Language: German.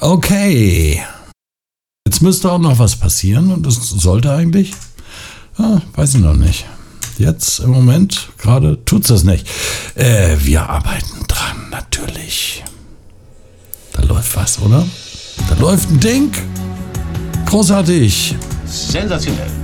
Okay. Jetzt müsste auch noch was passieren und das sollte eigentlich, weiß ich noch nicht. Jetzt im Moment gerade tut's das nicht. Wir arbeiten dran, natürlich. Da läuft was, oder? Da läuft ein Ding. Großartig. Sensationell.